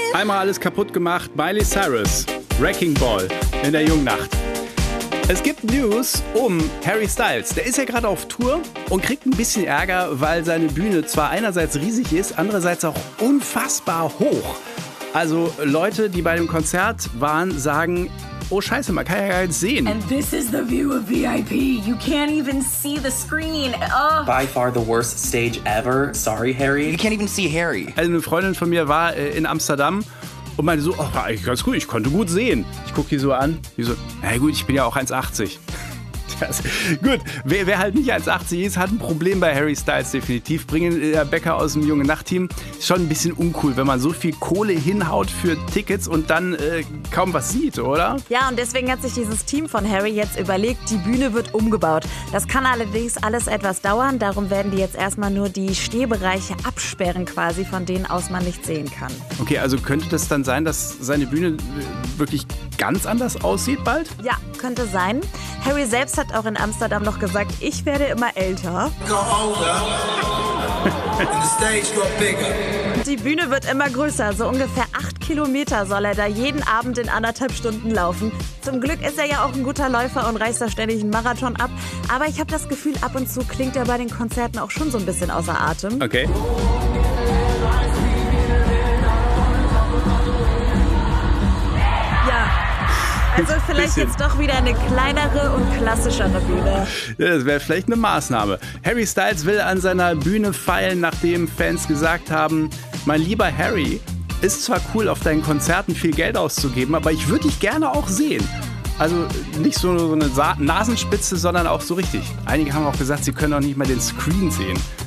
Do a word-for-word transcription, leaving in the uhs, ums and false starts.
Einmal alles kaputt gemacht. Miley Cyrus, Wrecking Ball in der Jungnacht. Es gibt News um Harry Styles. Der ist ja gerade auf Tour und kriegt ein bisschen Ärger, weil seine Bühne zwar einerseits riesig ist, andererseits auch unfassbar hoch. Also Leute, die bei dem Konzert waren, sagen, oh Scheiße, man kann ja gar nicht sehen. And this is the view of V I P. You can't even see the screen. Oh. By far the worst stage ever. Sorry, Harry. You can't even see Harry. Also eine Freundin von mir war äh, in Amsterdam und meinte so, oh, war eigentlich ganz gut, ich konnte gut sehen. Ich gucke die so an, die so, na gut, ich bin ja auch eins achtzig. Das, gut, wer, wer halt nicht eins achtzig ist, hat ein Problem bei Harry Styles definitiv. Bringen der Bäcker aus dem Junge Nacht-Team. Ist schon ein bisschen uncool, wenn man so viel Kohle hinhaut für Tickets und dann äh, kaum was sieht, oder? Ja, und deswegen hat sich dieses Team von Harry jetzt überlegt, die Bühne wird umgebaut. Das kann allerdings alles etwas dauern. Darum werden die jetzt erstmal nur die Stehbereiche absperren quasi, von denen aus man nicht sehen kann. Okay, also könnte das dann sein, dass seine Bühne wirklich ganz anders aussieht bald? Ja, könnte sein. Harry selbst hat auch in Amsterdam noch gesagt, ich werde immer älter. Die Bühne wird immer größer, so ungefähr acht Kilometer soll er da jeden Abend in anderthalb Stunden laufen. Zum Glück ist er ja auch ein guter Läufer und reißt da ständig einen Marathon ab. Aber ich habe das Gefühl, ab und zu klingt er bei den Konzerten auch schon so ein bisschen außer Atem. Okay. Also vielleicht Bisschen. jetzt doch wieder eine kleinere und klassischere Bühne. Ja, das wäre vielleicht eine Maßnahme. Harry Styles will an seiner Bühne feilen, nachdem Fans gesagt haben, mein lieber Harry, ist zwar cool, auf deinen Konzerten viel Geld auszugeben, aber ich würde dich gerne auch sehen. Also nicht so eine Nasenspitze, sondern auch so richtig. Einige haben auch gesagt, sie können auch nicht mal den Screen sehen.